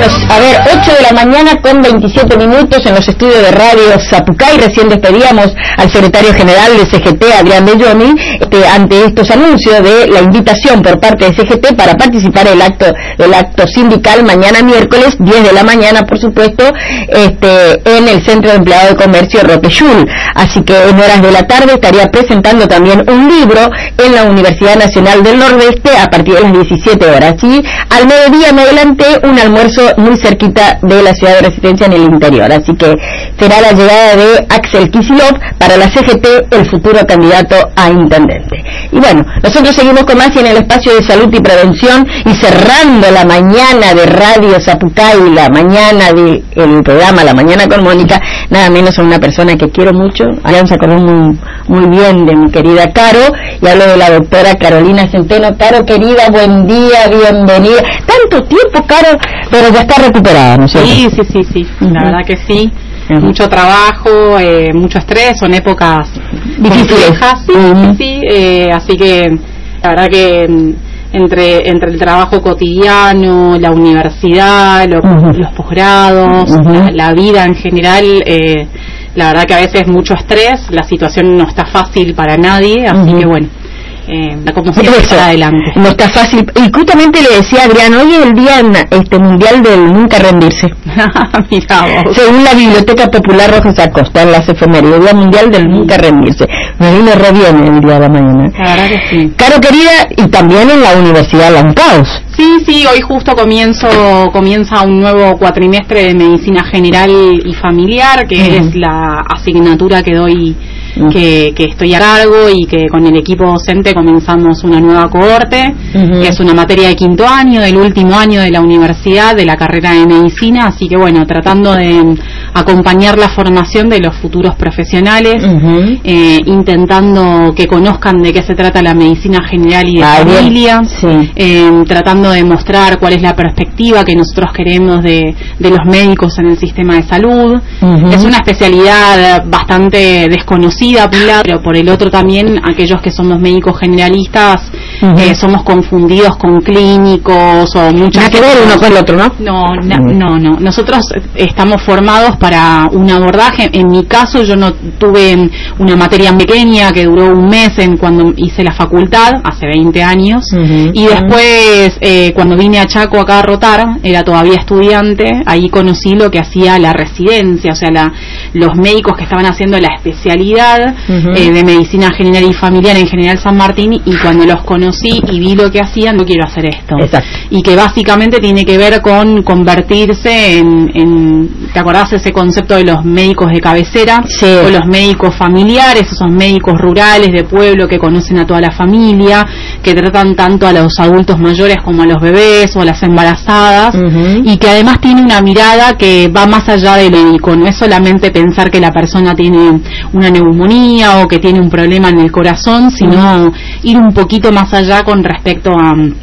Bueno, a ver, 8 de la mañana con 27 minutos en los estudios de Radio Zapucay. Recién despedíamos al secretario general de CGT, Adrián Belloni, ante estos anuncios de la invitación por parte de CGT para participar del acto sindical mañana miércoles, 10 de la mañana, por supuesto, en el Centro de Empleados de Comercio Ropeyul. Así que en horas de la tarde estaría presentando también un libro en la Universidad Nacional del Nordeste a partir de las 17 horas. Y al mediodía me adelanté un almuerzo muy cerquita de la ciudad de Resistencia en el interior. Así que será la llegada de Axel Kicillof para la CGT, el futuro candidato a intendente. Y bueno, nosotros seguimos con más y en el espacio de salud y prevención y cerrando la mañana de Radio Zapucay, la mañana del programa La Mañana con Mónica, nada menos a una persona que quiero mucho. Adrián se acordó muy bien de mi querida Caro, y hablo de la doctora Carolina Centeno. Caro, querida, buen día, bienvenida. Tanto tiempo, Caro, pero ya está recuperada, ¿no es cierto? Sí, la verdad que sí. Mucho trabajo, mucho estrés, son épocas difíciles. Así que la verdad que entre el trabajo cotidiano, la universidad, los posgrados, la vida en general, la verdad que a veces mucho estrés, la situación no está fácil para nadie, así que bueno, como siempre para adelante. No está fácil. Y justamente le decía a Adrián, hoy es el día mundial del nunca rendirse. Mirá vos. Según la Biblioteca Popular Rojas Acosta, en las efemérides, el día mundial del nunca rendirse. Me vino re bien el día de la mañana. La verdad que sí. Caro, querida, y también en la Universidad Lancaos. Sí, hoy justo comienza un nuevo cuatrimestre de Medicina General y Familiar, que es la asignatura que doy, que estoy a cargo, y que con el equipo docente comenzamos una nueva cohorte. Es una materia de quinto año, del último año de la universidad, de la carrera de medicina, así que bueno, tratando de acompañar la formación de los futuros profesionales, intentando que conozcan de qué se trata la medicina general y de familia, tratando de mostrar cuál es la perspectiva que nosotros queremos de los médicos en el sistema de salud. Es una especialidad bastante desconocida por un lado, pero por el otro también aquellos que somos médicos generalistas somos confundidos con clínicos o muchas nada que ver uno con el otro, ¿no? No. Nosotros estamos formados para un abordaje. En mi caso, yo no tuve una materia pequeña que duró un mes cuando hice la facultad, hace 20 años, y después cuando vine a Chaco acá a rotar, era todavía estudiante, ahí conocí lo que hacía la residencia, o sea, los médicos que estaban haciendo la especialidad de medicina general y familiar en General San Martín, y cuando los conocí y vi lo que hacían, no quiero hacer esto. Exacto. Y que básicamente tiene que ver con convertirse en ¿te acordás ese concepto de los médicos de cabecera? Sí. O los médicos familiares, esos médicos rurales de pueblo que conocen a toda la familia, que tratan tanto a los adultos mayores como a los bebés o a las embarazadas, y que además tiene una mirada que va más allá del médico. No es solamente pensar que la persona tiene una neumonía o que tiene un problema en el corazón, sino ir un poquito más allá con respecto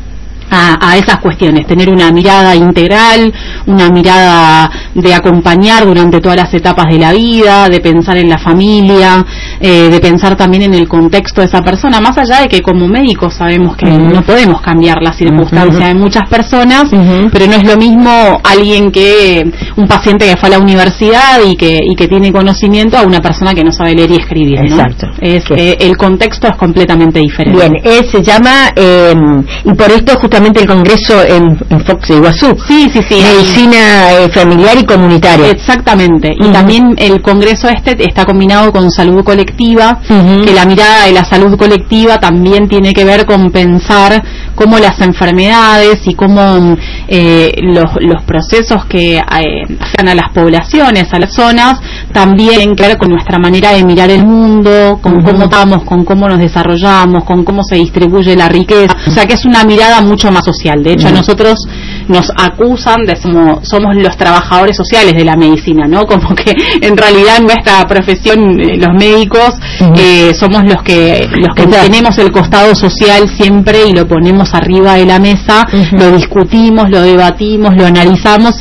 a esas cuestiones, tener una mirada integral, una mirada de acompañar durante todas las etapas de la vida, de pensar en la familia, de pensar también en el contexto de esa persona, más allá de que como médicos sabemos que no podemos cambiar la circunstancia de muchas personas, pero no es lo mismo un paciente que fue a la universidad y que tiene conocimiento a una persona que no sabe leer y escribir, ¿no? Exacto. El contexto es completamente diferente. Bien, se llama, y por esto justamente el congreso en Fox de Iguazú. Sí. Medicina familiar y comunitaria. Exactamente. Y también el congreso está combinado con salud colectiva, que la mirada de la salud colectiva también tiene que ver con pensar cómo las enfermedades y cómo los procesos que afectan a las poblaciones, a las zonas, también tienen que ver con nuestra manera de mirar el mundo, con cómo estamos, con cómo nos desarrollamos, con cómo se distribuye la riqueza. O sea que es una mirada mucho más social. De hecho, a nosotros nos acusan de somos los trabajadores sociales de la medicina, ¿no? Como que en realidad en nuestra profesión, los médicos, somos los que tenemos el costado social siempre y lo ponemos arriba de la mesa, lo discutimos, lo debatimos, lo analizamos